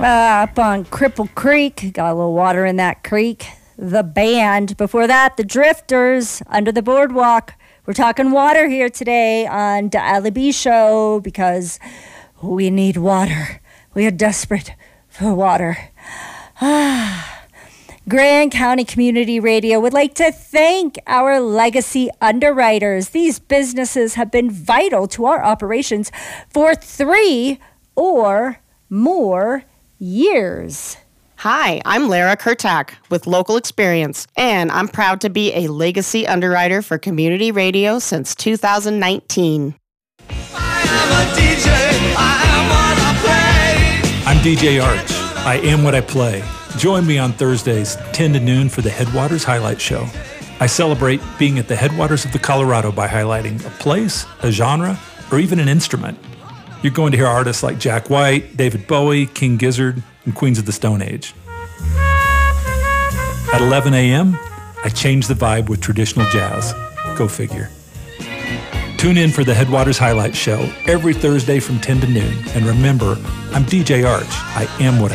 Up on Cripple Creek, got a little water in that creek. The Band. Before that, the Drifters, Under the Boardwalk. We're talking water here today on the Ali B Show because we need water. We are desperate for water. Grand County Community Radio would like to thank our legacy underwriters. These businesses have been vital to our operations for 3 or more years. Hi, I'm Lara Kurtak with Local Experience, and I'm proud to be a legacy underwriter for community radio since 2019. I am a DJ, I am what I play. I'm DJ Arch. I am what I play. Join me on Thursdays, 10 to noon for the Headwaters Highlight Show. I celebrate being at the headwaters of the Colorado by highlighting a place, a genre, or even an instrument. You're going to hear artists like Jack White, David Bowie, King Gizzard, and Queens of the Stone Age. At 11 a.m., I change the vibe with traditional jazz. Go figure. Tune in for the Headwaters Highlight Show every Thursday from 10 to noon. And remember, I'm DJ Arch. I am what I